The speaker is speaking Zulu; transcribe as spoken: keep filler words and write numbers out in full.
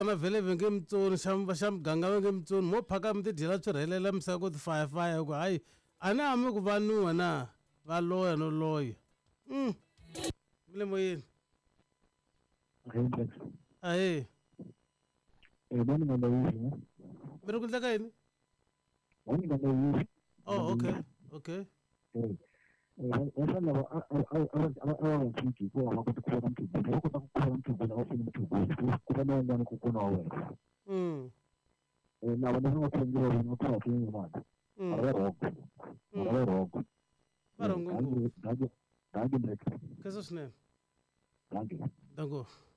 na vele venge mtsoni shamba sham ganga venge mtsoni mo phaka mti dila chorhelela msako ti fire fire ku hayi ana ami ku vanhu na va loya no loya mm mile moyeni aye eh bani ngalo yivi mere ku tlaka yini bani ngalo yivi oh okay okay eh esa lava a a a a mfiki ko ama kuti kuva mtugu ko kuti kuva mtugu na ofini mtugu ku va na ngani ku kuna wewe mm eh na wana no kuingira no kwa kini mwana ara rogo ara rogo marongo dagi dagi dagi keso snap dagi dango